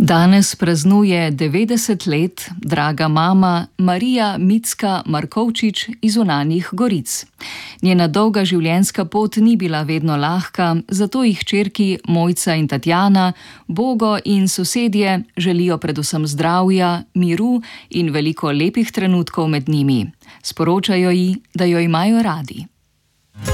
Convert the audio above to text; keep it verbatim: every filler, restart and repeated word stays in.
Danes praznuje devetdeset let draga mama Marija Micka Markovčič iz Zunanjih Goric. Njena dolga življenjska pot ni bila vedno lahka, zato jih hčerki Mojca in Tatjana, Bogo in sosedje želijo predvsem zdravja, miru in veliko lepih trenutkov med njimi. Sporočajo ji, da jo imajo radi.